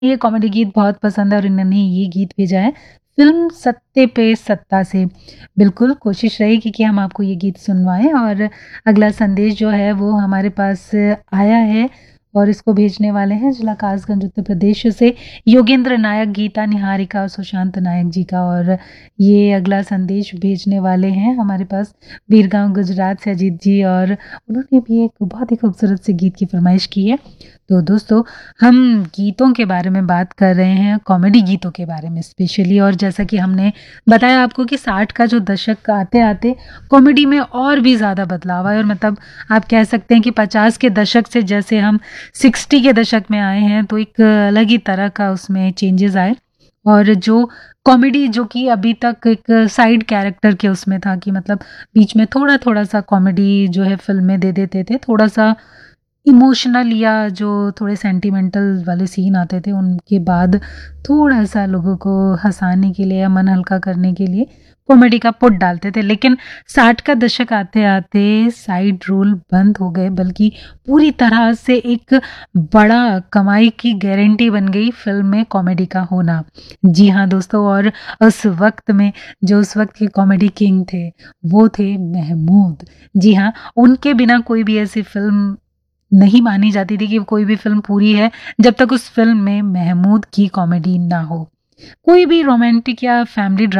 ये कॉमेडी गीत बहुत पसंद है और इन्होंने ये गीत भेजा है फ़िल्म सत्ते पे सत्ता से। बिल्कुल कोशिश रहेगी कि हम आपको ये गीत सुनवाएँ और अगला संदेश जो है वो हमारे पास आया है और इसको भेजने वाले हैं जिला कासगंज उत्तर प्रदेश से योगेंद्र नायक, गीता निहारिका और सुशांत नायक जी का। और ये अगला संदेश भेजने वाले हैं हमारे पास बीरगाँव गुजरात से अजीत जी और उन्होंने भी एक बहुत ही खूबसूरत से गीत की फ़रमाइश की है। तो दोस्तों, हम गीतों के बारे में बात कर रहे हैं, कॉमेडी गीतों के बारे में स्पेशली। और जैसा कि हमने बताया आपको कि 60 का जो दशक आते-आते कॉमेडी में और भी ज़्यादा बदलाव आया और मतलब आप कह सकते हैं कि 50 के दशक से जैसे हम 60 के दशक में आए हैं, तो एक अलग ही तरह का उसमें चेंजेज़ आए। और जो कॉमेडी जो कि अभी तक एक साइड कैरेक्टर के उसमें था कि मतलब बीच में थोड़ा-थोड़ा सा कॉमेडी जो है फ़िल्म में दे देते थे, थोड़ा-सा इमोशनल या जो थोड़े सेंटिमेंटल वाले सीन आते थे उनके बाद थोड़ा-सा लोगों को हँसाने के लिए या मन हल्का करने के लिए कॉमेडी का पुट डालते थे। लेकिन 60 का दशक आते-आते साइड रोल बंद हो गए, बल्कि पूरी तरह से एक बड़ा कमाई की गारंटी बन गई फ़िल्म में कॉमेडी का होना। जी हाँ दोस्तों, और उस वक़्त में जो उस वक़्त के कॉमेडी किंग थे, वो थे महमूद। जी हाँ, उनके बिना कोई भी ऐसी फ़िल्म नहीं मानी जाती थी कि कोई भी फ़िल्म पूरी है जब तक उस फ़िल्म में महमूद की कॉमेडी ना हो। कोई भी रोमांटिक या फैमिली ड्रा